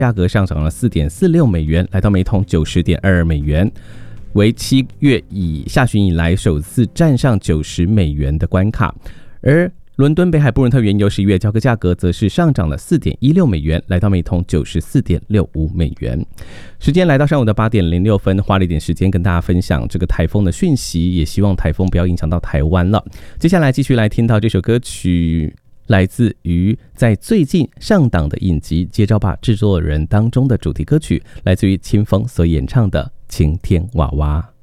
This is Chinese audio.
价格上涨了 4.46 美元，来到每桶 90.22 美元，为7月下旬以来首次站上90美元的关卡。而伦敦北海布伦特原油11月交割价格则是上涨了 4.16 美元，来到每桶 94.65 美元。时间来到上午的8点06分，花了一点时间跟大家分享这个台风的讯息，也希望台风不要影响到台湾了。接下来继续来听到这首歌曲，来自于在最近上档的影集《接招吧制作人》当中的主题歌曲，来自于清风所演唱的《晴天娃娃》。